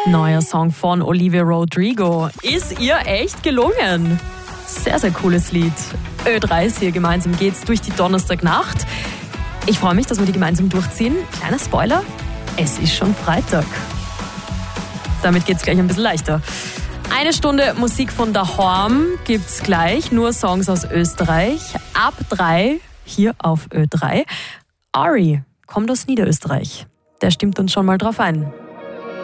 Neuer Song von Olivia Rodrigo. Ist ihr echt gelungen? Sehr, sehr cooles Lied. Ö3 ist hier, gemeinsam geht's durch die Donnerstagnacht. Ich freue mich, dass wir die gemeinsam durchziehen. Kleiner Spoiler, es ist schon Freitag. Damit geht's gleich ein bisschen leichter. Eine Stunde Musik von daheim gibt's gleich, nur Songs aus Österreich. Ab 3 hier auf Ö3. Ari kommt aus Niederösterreich. Der stimmt uns schon mal drauf ein.